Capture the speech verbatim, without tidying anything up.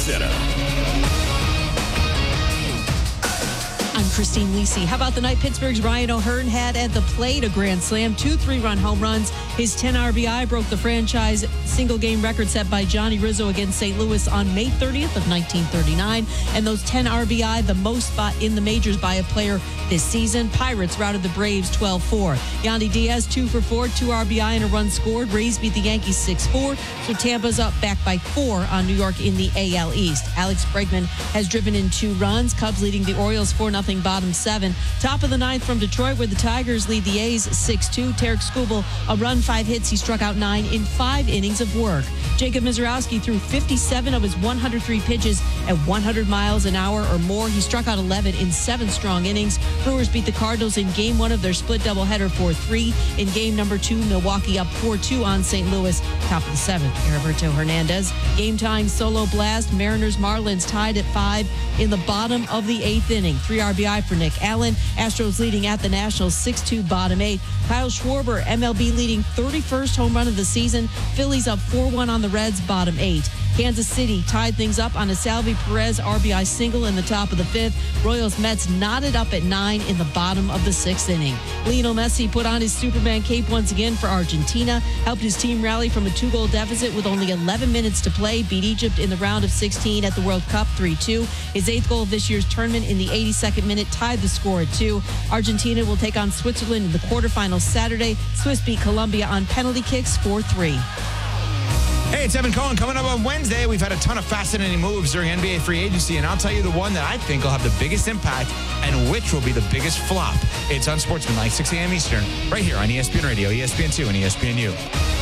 Center. I'm Christine Lisi. How about the night Pittsburgh's Ryan O'Hearn had at the plate? A grand slam, two three-run home runs. His ten R B I broke the franchise single-game record set by Johnny Rizzo against Saint Louis on May thirtieth of nineteen thirty-nine. And those ten R B I, the most spot in the majors by a player this season. Pirates routed the Braves twelve four. Yandy Diaz, two for four, two R B I and a run scored. Rays beat the Yankees six four. So Tampa's up back by four on New York in the A L East. Alex Bregman has driven in two runs. Cubs leading the Orioles four nothing, bottom seven. Top of the ninth from Detroit, where the Tigers lead the A's six two. Tarek Skubal, a run, five hits. He struck out nine in five innings of work. Jacob Mizorowski threw fifty-seven of his one hundred three pitches at one hundred miles an hour or more. He struck out eleven in seven strong innings. Brewers beat the Cardinals in game one of their split doubleheader four three. In game number two, Milwaukee up four two on Saint Louis. Top of the seventh, Heriberto Hernandez. Game-tying solo blast. Mariners Marlins tied at five in the bottom of the eighth inning. Three R B I for Nick Allen. Astros leading at the Nationals six two, bottom eight. Kyle Schwarber, M L B leading thirty-first home run of the season. Phillies up four one on the Reds, bottom eight. Kansas City tied things up on a Salvi Perez R B I single in the top of the fifth. Royals Mets knotted up at nine in the bottom of the sixth inning. Lionel Messi put on his Superman cape once again for Argentina, helped his team rally from a two-goal deficit with only eleven minutes to play, beat Egypt in the round of sixteen at the World Cup three two. His eighth goal of this year's tournament in the eighty-second minute tied the score at two. Argentina will take on Switzerland in the quarterfinals Saturday. Swiss beat Colombia on penalty kicks four three. Hey, it's Evan Cohen. Coming up on Wednesday, we've had a ton of fascinating moves during N B A free agency, and I'll tell you the one that I think will have the biggest impact and which will be the biggest flop. It's Unsportsmanlike, six a.m. Eastern, right here on E S P N Radio, E S P N two, and E S P N U.